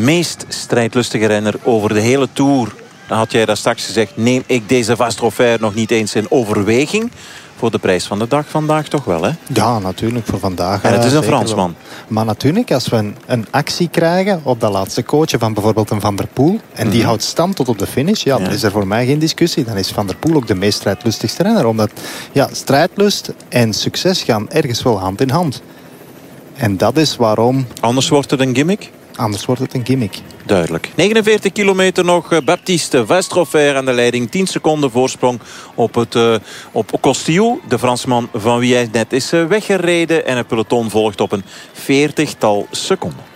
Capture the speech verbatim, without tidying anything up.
meest strijdlustige renner over de hele Tour. Dan had jij daar straks gezegd, neem ik deze Vastrofer nog niet eens in overweging? Voor de prijs van de dag vandaag toch wel, hè? Ja, natuurlijk, voor vandaag. En het is een zeker Fransman. wel. Maar natuurlijk, als we een, een actie krijgen op dat laatste coachje van bijvoorbeeld een Van der Poel, en die Mm-hmm. houdt stand tot op de finish, ja, Ja. dan is er voor mij geen discussie. Dan is Van der Poel ook de meest strijdlustigste renner. Omdat ja, strijdlust en succes gaan ergens wel hand in hand. En dat is waarom... Anders wordt het een gimmick? Anders wordt het een gimmick. Duidelijk. negenenveertig kilometer nog. Baptiste Vastrofer aan de leiding. tien seconden voorsprong op, het, uh, op Costillou. De Fransman van wie hij net is uh, weggereden. En het peloton volgt op een veertigtal seconden.